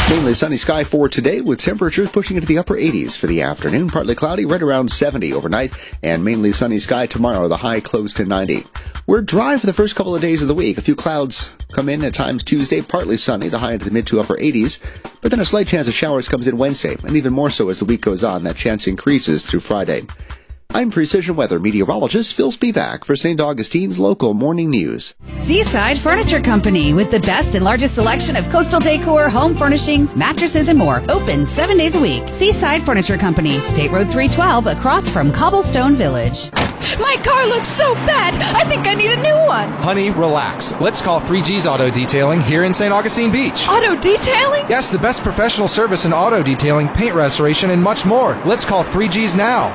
Mainly sunny sky for today with temperatures pushing into the upper 80s for the afternoon. Partly cloudy, right around 70 overnight. And mainly sunny sky tomorrow, the high close to 90. We're dry for the first couple of days of the week. A few clouds come in at times Tuesday, partly sunny, the high into the mid to upper 80s. But then a slight chance of showers comes in Wednesday. And even more so as the week goes on, that chance increases through Friday. I'm Precision Weather meteorologist Phil Spivak for St. Augustine's local morning news. Seaside Furniture Company, with the best and largest selection of coastal decor, home furnishings, mattresses, and more. Open 7 days a week. Seaside Furniture Company, State Road 312, across from Cobblestone Village. My car looks so bad. I think I need a new one. Honey, relax. Let's call 3G's Auto Detailing here in St. Augustine Beach. Auto detailing? Yes, the best professional service in auto detailing, paint restoration, and much more. Let's call 3G's now.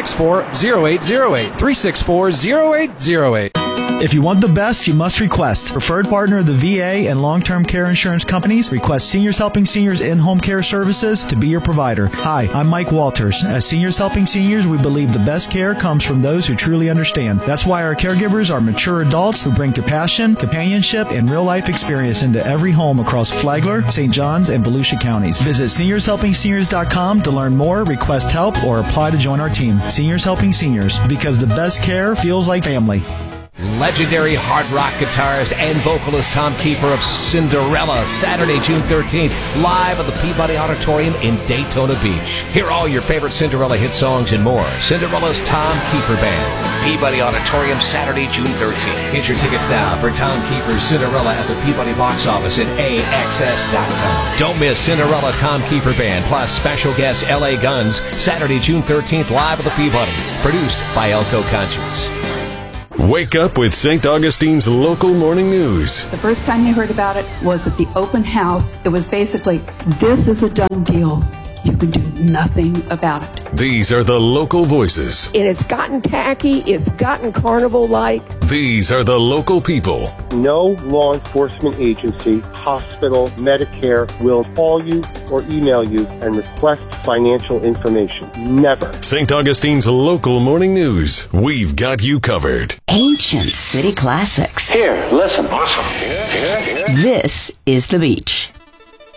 364-0808. 364-0808. If you want the best, you must request. Preferred partner of the VA and long-term care insurance companies, Request Seniors Helping Seniors in-home care services to be your provider. Hi, I'm Mike Walters. As Seniors Helping Seniors, we believe the best care comes from those who truly understand. That's why our caregivers are mature adults who bring compassion, companionship, and real-life experience into every home across Flagler, St. Johns, and Volusia counties. Visit SeniorsHelpingSeniors.com to learn more, request help, or apply to join our team. Seniors Helping Seniors, because the best care feels like family. Legendary hard rock guitarist and vocalist Tom Kiefer of Cinderella, Saturday, June 13th, live at the Peabody Auditorium in Daytona Beach. Hear all your favorite Cinderella hit songs and more. Cinderella's Tom Kiefer Band, Peabody Auditorium, Saturday, June 13th. Get your tickets now for Tom Kiefer's Cinderella at the Peabody box office at AXS.com. Don't miss Cinderella Tom Kiefer Band, plus special guest L.A. Guns, Saturday, June 13th, live at the Peabody. Produced by Elko Conscience. Wake up with St. Augustine's local morning news. The first time you heard about it was at the open house. It was basically, this is a done deal. You can do nothing about it. These are the local voices. It has gotten tacky. It's gotten carnival-like. These are the local people. No law enforcement agency, hospital, Medicare will call you or email you and request financial information. Never. St. Augustine's local morning news. We've got you covered. Ancient city classics. Here, listen. Here. This is The Beach.